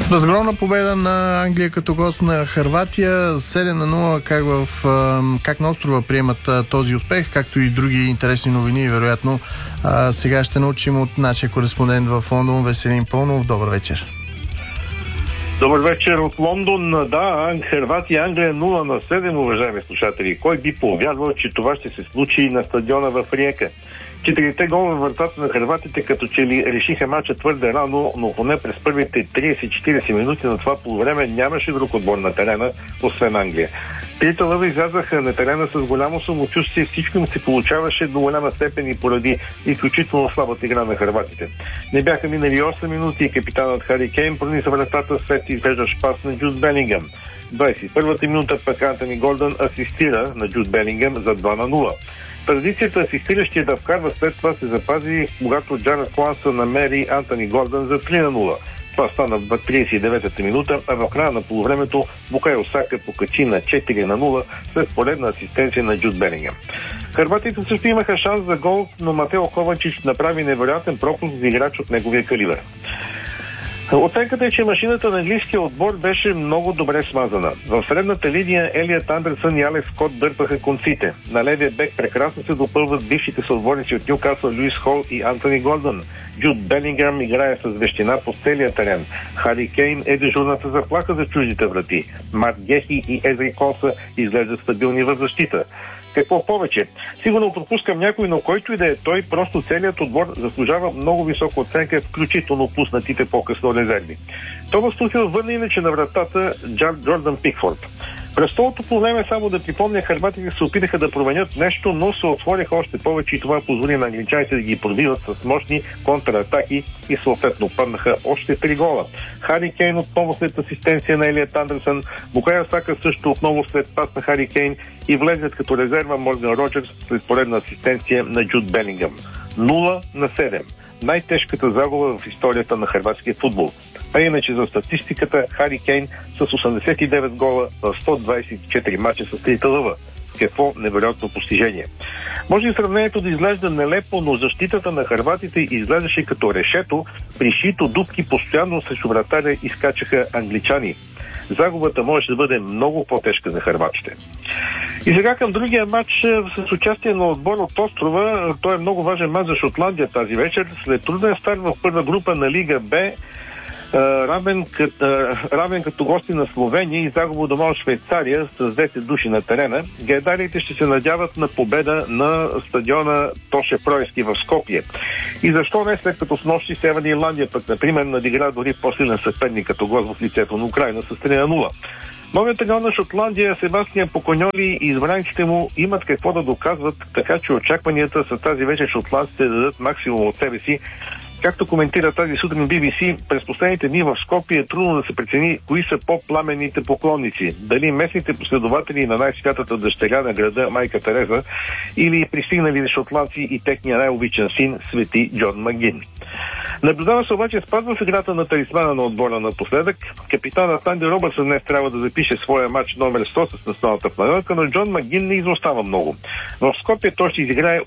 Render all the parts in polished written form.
Разгромна победа на Англия като гост на Хърватия, 7-0. Как на острова приемат този успех, както и други интересни новини, вероятно сега ще научим от нашия кореспондент в Лондон Веселин Пълнов. Добър вечер. Добър вечер от Лондон. Да, Хърватия, Англия 0-7, уважаеми слушатели. Кой би повярвал, че това ще се случи на стадиона в Риека? 4-те гола в вратата на хърватите като че ли решиха мача твърде рано, но поне през първите 30-40 минути на това полувреме нямаше друг отбор на терена, освен Англия. Трите лъва излязаха на терена с голямо самочувствие, всичко им се получаваше до голяма степен и поради изключително слабата игра на хърватите. Не бяха минали 8 минути и капитанът Хари Кейн прониза вратата след извеждащ пас на Джуд Белингъм. 21-та минута пък Антони Гордън асистира на Джуд Белингъм за 2-0. Традицията асистиращия да вкарва след това се запази, когато Джаред Клансън намери Антони Гордън за 3-0. Това стана в 39-та минута, а в края на полувремето Букайо Сака покачи на 4-0 след поредна асистенция на Джуд Белингъм. Хърватите също имаха шанс за гол, но Матео Ковачич направи невероятен пропуск за играч от неговия калибър. Оценката е, че машината на английския отбор беше много добре смазана. В средната линия Елият Андерсън и Алекс Скот дърпаха конците. На левия бек прекрасно се допълват бившите съотборници от Нюкасъл Луис Хол и Антони Гордън. Джуд Белингъм играе с вещина по целия терен. Хари Кейн е дежурната заплаха за чуждите врати. Марк Гехи и Езри Конса изглеждат стабилни в защита. Какво повече? Сигурно пропускам някой, но който и да е той, просто целият отбор заслужава много висока оценка, включително пуснатите по-късно резерви. Томас Тухел върна иначе на вратата Джордан Пикфорд. През второто по време, само да припомня, хърватите се опитаха да променят нещо, но се отвориха още повече и това позволи на англичаните да ги пробиват с мощни контратаки и съответно паднаха още 3 гола. Хари Кейн отново след асистенция на Елият Андерсън, Букайо Сака също отново след пас на Хари Кейн и влезят като резерва Морган Роджерс след поредна асистенция на Джуд Белингъм. 0-7. Най-тежката загуба в историята на хърватския футбол. А иначе за статистиката Хари Кейн с 89 гола в 124 мача с 3 лъва. Какво невероятно постижение. Може и сравнението да изглежда нелепо, но защитата на хърватите изглеждаше като решето, пришито дупки постоянно срещу вратаря изкачаха англичани. Загубата може да бъде много по-тежка за хърватите. И сега към другия матч с участие на отбор от острова. Той е много важен матч за Шотландия тази вечер. След труден старт в първа група на Лига Б, равен като гости на Словения и загуба дома от Швейцария с 10 души на терена, гайдарите ще се надяват на победа на стадиона Тоше Проевски в Скопие. И защо не, след като с нощи Северна Ирландия пък, например, надигра дори по-силен съперник като гост в лицето на Украйна с 3-0. Новият треньор на Шотландия Себастиан Поконьоли и избраниците му имат какво да доказват, така че очакванията с тази вечер шотландците да дадат максимум от себе си. Както коментира тази сутрин BBC, през последните дни в Скопие е трудно да се прецени кои са по-пламенните поклонници. Дали местните последователи на най-святата дъщеря на града Майка Тереза или пристигнали шотландци и техния най-обичан син Свети Джон Магин. Наблюдава се обаче спад в играта на талисмана на отбора напоследък. Капитанът Анди Робъртсън днес трябва да запише своя матч номер 100 с националната планерка, но Джон Магин не изостава много. В Скопие той ще изиграе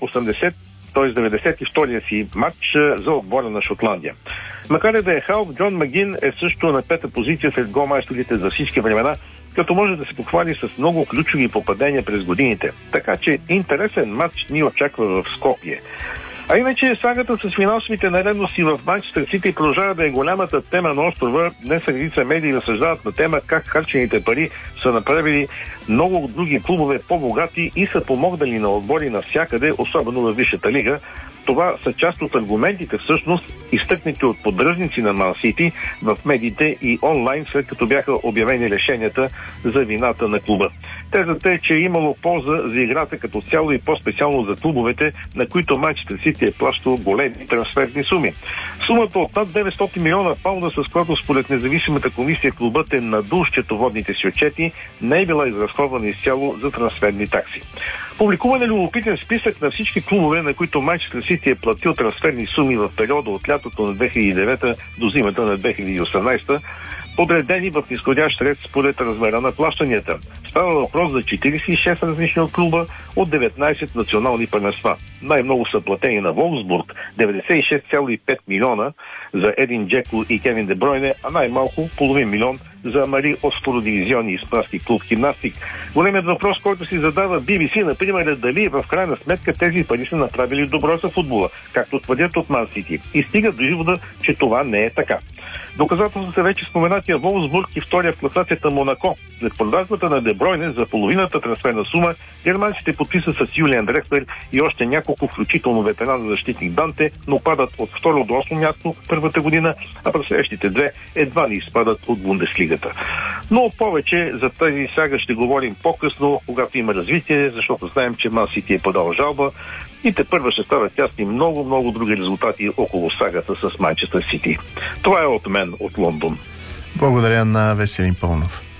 92-я си матч за отбора на Шотландия. Макар и да е халф, Джон Магин е също на пета позиция сред голмайсторите за всички времена, като може да се похвали с много ключови попадения през годините. Така че интересен матч ни очаква в Скопие. А иначе сагата с финансовите нередности в Манчестър Сити продължава да е голямата тема на острова. Днес редица медии разсъждават на тема как харчените пари са направили много други клубове по-богати и са помогнали на отбори навсякъде, особено във Висшата лига. Това са част от аргументите, всъщност, изтъкнати от поддръжници на Ман Сити в медиите и онлайн, след като бяха обявени решенията за вината на клуба. Тезата е, че е имало полза за играта като цяло и по-специално за клубовете, на които Манчестър Сити е плащал големи трансферни суми. Сумата от над 900 милиона паунда, с която според независимата комисия клубът е надул счетоводните си отчети, не е била изразходвана изцяло за трансферни такси. Публикуван е любопитен списък на всички клубове, на които Манчестър Сити е платил трансферни суми в периода от лятото на 2009 до зимата на 2018. подредени в изходящ ред според размера на плащанията. Става въпрос за 46 различни от клуба от 19 национални първенства. Най-много са платени на Волфсбург 96,5 милиона за Един Джеко и Кевин Де Бройне, а най-малко половин милион за Мари от втородивизионния испански клуб Химнастик. Големият въпрос, който си задава BBC, например, е дали в крайна сметка тези пари са направили добро за футбола, както твърдят от Ман Сити. И стигат до извода, че това не е така. Доказателството са вече споменатия Волфсбург и втория в класацията Монако. След продажбата на Де Бройне за половината трансферна сума, германците подписат с Юлиан Дрекслер и още няколко, включително ветеран защитник Данте, но падат от второ до 8 място първата година, а през следващите две едва ли изпадат от Бундеслигата. Но повече за тази сага ще говорим по-късно, когато има развитие, защото знаем, че Ман Сити е подал жалба и тепърва ще стават ясни много други резултати около сагата с Манчестър Сити. Това е от мен от Лондон. Благодаря на Веселин Пълнов.